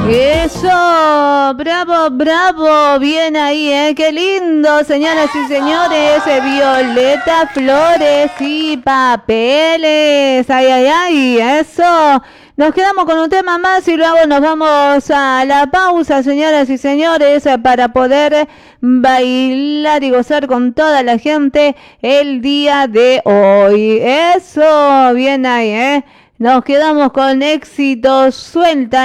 Eso, bravo, bravo, bien ahí, qué lindo, señoras y señores, Violeta Flores y Papeles, ay, ay, ay, eso. Nos quedamos con un tema más y luego nos vamos a la pausa, señoras y señores, para poder bailar y gozar con toda la gente el día de hoy. Eso, bien ahí, Nos quedamos con éxito, suelta.